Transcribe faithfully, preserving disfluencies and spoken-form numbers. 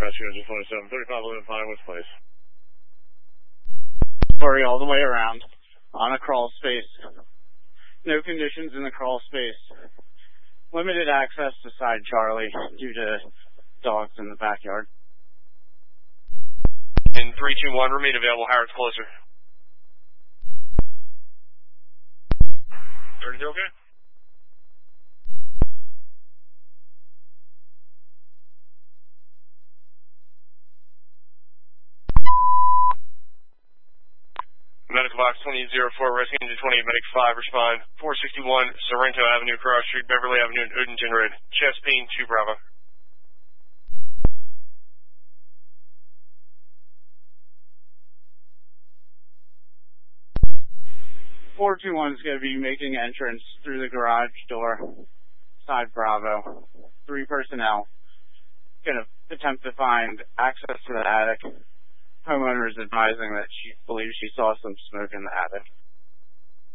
Rescue Engine twenty-seven thirty-five, eleven Pinewood Place. Flurry all the way around on a crawl space. No conditions in the crawl space. Limited access to side Charlie due to dogs in the backyard. In three two one, remain available. Howard's closer. thirty, okay? Medical box twenty oh four, Rescue Engine twenty-eight, Medic five, respond. four sixty-one, Sorrento Avenue, Cross Street, Beverly Avenue, and Odenton Road. Chest pain, two Bravo. four two one is going to be making entrance through the garage door, side Bravo. Three personnel going to attempt to find access to the attic. Homeowner is advising that she believes she saw some smoke in the attic.